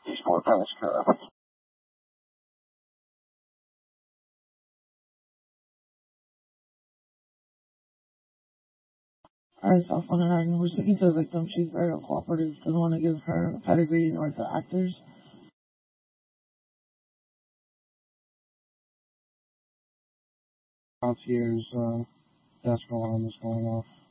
Score premise curve. Alright, so fun and we're speaking to the victim. She's very cooperative, doesn't want to give her pedigree or the actors. Concierge desk alarm is going off.